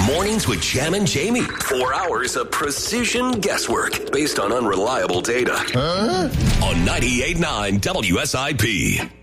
Mornings with Jam and Jamie. 4 hours of precision guesswork based on unreliable data. On 98.9 WSIP.